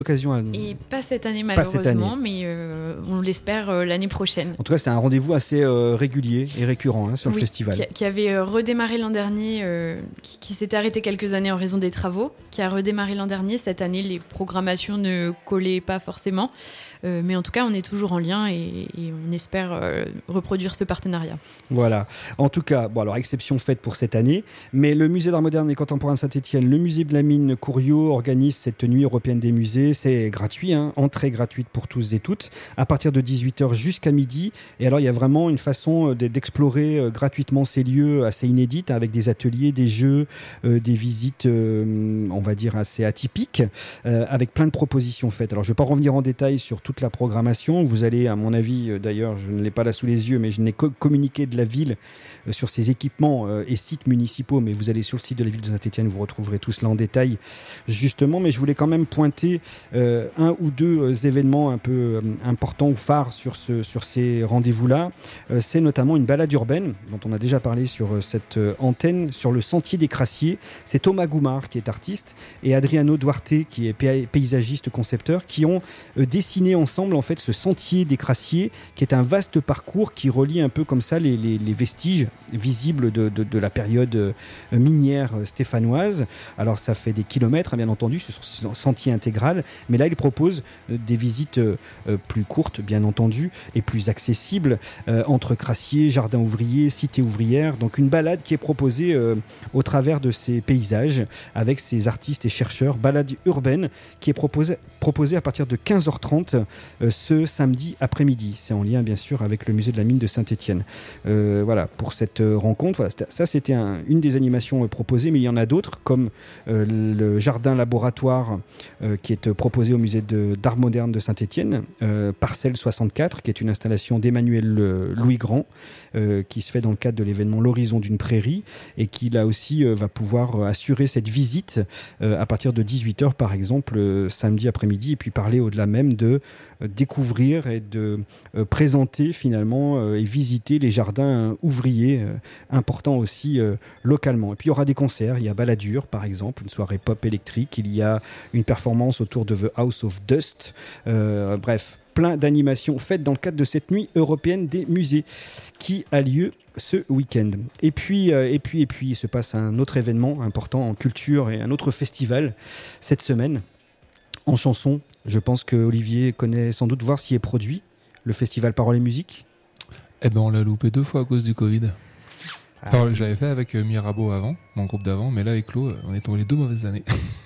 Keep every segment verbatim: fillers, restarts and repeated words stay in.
Occasion à... Et pas cette année malheureusement, cette année. mais euh, on l'espère euh, l'année prochaine. En tout cas, c'était un rendez-vous assez euh, régulier et récurrent hein, sur oui, le festival. Qui, qui avait euh, redémarré l'an dernier, euh, qui, qui s'était arrêté quelques années en raison des travaux, qui a redémarré l'an dernier. Cette année, les programmations ne collaient pas forcément. Euh, mais en tout cas, on est toujours en lien et, et on espère euh, reproduire ce partenariat. Voilà. En tout cas, bon, alors, exception faite pour cette année, mais le Musée d'art moderne et contemporain de Saint-Étienne, le Musée de la Mine Couriot organise cette nuit européenne des musées. C'est gratuit, hein, entrée gratuite pour tous et toutes, à partir de dix-huit heures jusqu'à midi. Et alors, il y a vraiment une façon d'explorer euh, gratuitement ces lieux assez inédites, avec des ateliers, des jeux, euh, des visites, euh, on va dire, assez atypiques, euh, avec plein de propositions faites. Alors, je ne vais pas revenir en détail sur tout toute la programmation. Vous allez, à mon avis, d'ailleurs, je ne l'ai pas là sous les yeux, mais je n'ai co- communiqué de la ville euh, sur ses équipements euh, et sites municipaux, mais vous allez sur le site de la ville de Saint-Étienne, vous retrouverez tout cela en détail, justement. Mais je voulais quand même pointer euh, un ou deux euh, événements un peu euh, importants ou phares sur, ce, sur ces rendez-vous-là. Euh, c'est notamment une balade urbaine, dont on a déjà parlé sur euh, cette euh, antenne, sur le Sentier des Crassiers. C'est Thomas Goumard, qui est artiste, et Adriano Duarte, qui est pay- paysagiste concepteur, qui ont euh, dessiné ensemble en fait ce Sentier des Crassiers, qui est un vaste parcours qui relie un peu comme ça les, les, les vestiges visibles de, de, de la période euh, minière stéphanoise. Alors ça fait des kilomètres, hein, bien entendu, ce sentier intégral, mais là il propose euh, des visites euh, plus courtes, bien entendu, et plus accessibles, euh, entre Crassiers, jardins ouvriers, cité ouvrière. Donc une balade qui est proposée euh, au travers de ces paysages, avec ces artistes et chercheurs. Balade urbaine qui est proposée, proposée à partir de quinze heures trente euh, ce samedi après-midi. C'est en lien bien sûr avec le musée de la mine de Saint-Étienne. Euh, voilà, pour cette euh, rencontre, voilà, ça c'était un, une des animations euh, proposées, mais il y en a d'autres, comme euh, le jardin laboratoire euh, qui est euh, proposé au musée de, d'art moderne de Saint-Étienne, euh, Parcelle soixante-quatre, qui est une installation d'Emmanuel euh, Louis Grand, euh, qui se fait dans le cadre de l'événement L'Horizon d'une prairie, et qui là aussi euh, va pouvoir euh, assurer cette visite euh, à partir de dix-huit heures par exemple, euh, samedi après-midi, et puis parler au-delà même de découvrir et de euh, présenter finalement euh, et visiter les jardins euh, ouvriers euh, importants aussi euh, localement. Et puis il y aura des concerts, il y a Balladur par exemple, une soirée pop électrique, il y a une performance autour de The House of Dust, euh, bref, plein d'animations faites dans le cadre de cette nuit européenne des musées qui a lieu ce week-end. Et puis, euh, et puis, et puis, il se passe un autre événement important en culture et un autre festival cette semaine en chanson. Je pense que Olivier connaît sans doute, voir s'y est produit, le festival Parole et Musique. Eh ben on l'a loupé deux fois à cause du Covid. Enfin, ah. Je l'avais fait avec euh, Mirabeau avant, mon groupe d'avant, mais là avec Claude, on est tombé les deux mauvaises années.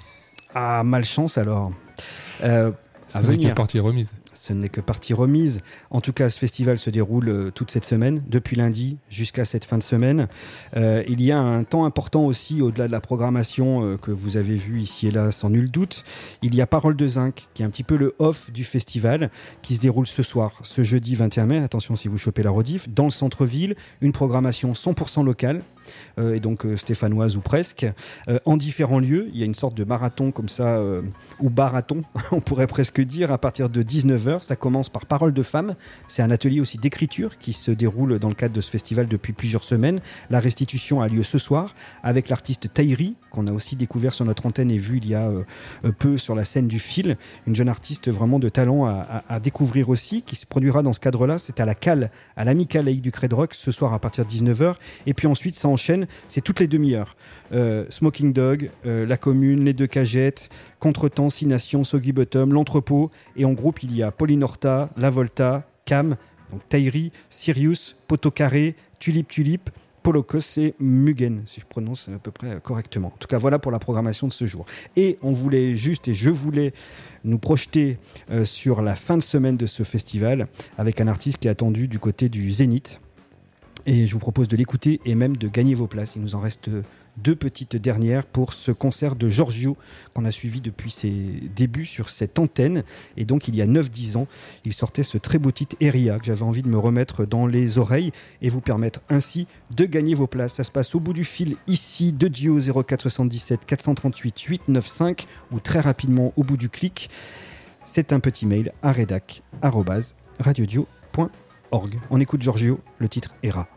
Ah, malchance alors. Euh, à Ce venir. n'est que partie remise. Ce n'est que partie remise. En tout cas, ce festival se déroule euh, toute cette semaine, depuis lundi jusqu'à cette fin de semaine. Euh, il y a un temps important aussi, au-delà de la programmation euh, que vous avez vue ici et là, sans nul doute. Il y a Parole de Zinc, qui est un petit peu le off du festival, qui se déroule ce soir, ce jeudi vingt et un mai. Attention si vous chopez la rediff, dans le centre-ville, une programmation cent pour cent locale. Euh, et donc euh, stéphanoise ou presque, euh, en différents lieux. Il y a une sorte de marathon comme ça, euh, ou barathon, on pourrait presque dire, à partir de dix-neuf heures. Ça commence par Parole de Femmes. C'est un atelier aussi d'écriture qui se déroule dans le cadre de ce festival depuis plusieurs semaines. La restitution a lieu ce soir avec l'artiste Taïri, qu'on a aussi découvert sur notre antenne et vu il y a euh, peu sur la scène du fil. Une jeune artiste vraiment de talent à, à, à découvrir aussi, qui se produira dans ce cadre-là. C'est à la Cale, à l'Amicale laïque du Crèdroc, ce soir à partir de dix-neuf heures. Et puis ensuite, ça enchaîne, c'est toutes les demi-heures. Euh, Smoking Dog, euh, La Commune, Les Deux Cagettes, Contretemps, Six Nations, Soggy Bottom, L'Entrepôt. Et en groupe, il y a Pauline Horta, La Volta, Cam, donc Taïri, Sirius, Poteau Carré, Tulip Tulip, Polokos et Mugen, si je prononce à peu près correctement. En tout cas, voilà pour la programmation de ce jour. Et on voulait juste, et je voulais nous projeter euh, sur la fin de semaine de ce festival avec un artiste qui est attendu du côté du Zénith. Et je vous propose de l'écouter et même de gagner vos places. Il nous en reste deux petites dernières pour ce concert de Giorgio qu'on a suivi depuis ses débuts sur cette antenne. Et donc il y a neuf dix ans, il sortait ce très beau titre Eria que j'avais envie de me remettre dans les oreilles et vous permettre ainsi de gagner vos places. Ça se passe au bout du fil ici de Dio, zéro quatre soixante-dix-sept quatre cent trente-huit huit cent quatre-vingt-quinze ou très rapidement au bout du clic. C'est un petit mail à rédac arobase radiodio point org. On écoute Giorgio, le titre Era.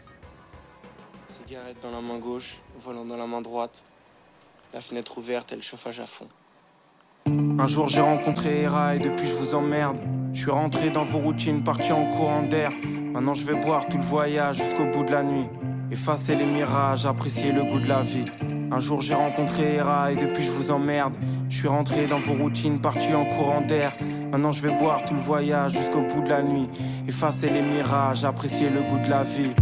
Cigarette dans la main gauche, volant dans la main droite, la fenêtre ouverte et le chauffage à fond. Un jour j'ai rencontré Hera et depuis je vous emmerde. Je suis rentré dans vos routines, parti en courant d'air. Maintenant je vais boire tout le voyage jusqu'au bout de la nuit. Effacer les mirages, apprécier le goût de la vie. Un jour j'ai rencontré Hera et depuis je vous emmerde. Je suis rentré dans vos routines, parti en courant d'air. Maintenant je vais boire tout le voyage jusqu'au bout de la nuit. Effacer les mirages, apprécier le goût de la vie.